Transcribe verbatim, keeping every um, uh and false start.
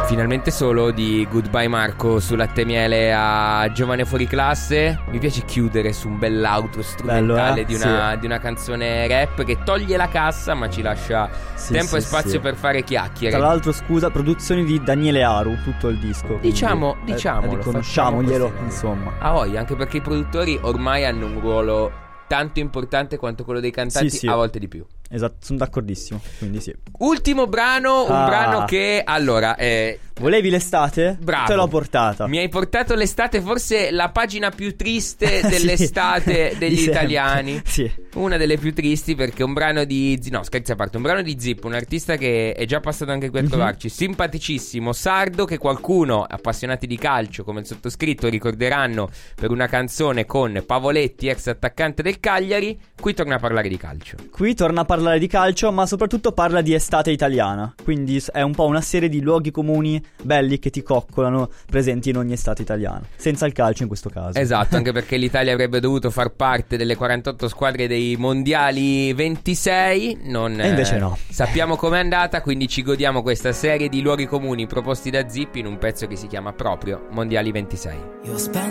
Finalmente solo di Goodbye Marco su Latte e Miele a Giovane Fuori Classe. Mi piace chiudere su un bell'outro strumentale. Bello, eh? di, una, sì. di una canzone rap che toglie la cassa ma ci lascia sì, tempo sì, e spazio sì. per fare chiacchiere. Tra l'altro, scusa, produzioni di Daniele Aru, tutto il disco. Diciamo, diciamo, eh, riconosciamoglielo, insomma. Ah, voglia, anche perché i produttori ormai hanno un ruolo tanto importante quanto quello dei cantanti, sì, sì. a volte di più. Esatto, sono d'accordissimo, quindi sì. Ultimo brano, un ah. brano che, allora eh, volevi l'estate? Bravo. Te l'ho portata. Mi hai portato l'estate, forse la pagina più triste dell'estate sì, degli italiani. Sì. Una delle più tristi, perché un brano di... No, scherzi a parte, un brano di Zip, un artista che è già passato anche qui a trovarci, mm-hmm. simpaticissimo, sardo, che qualcuno, appassionati di calcio come il sottoscritto, ricorderanno per una canzone con Pavoletti, ex attaccante del Cagliari. Qui torna a parlare di calcio. Qui torna a parlare di calcio, ma soprattutto parla di estate italiana. Quindi è un po' una serie di luoghi comuni belli che ti coccolano, presenti in ogni estate italiana, senza il calcio in questo caso. Esatto, anche perché l'Italia avrebbe dovuto far parte delle quarantotto squadre dei mondiali ventisei. Non, e invece eh, no. Sappiamo com'è andata, quindi ci godiamo questa serie di luoghi comuni proposti da Zip in un pezzo che si chiama proprio Mondiali ventisei. Io spento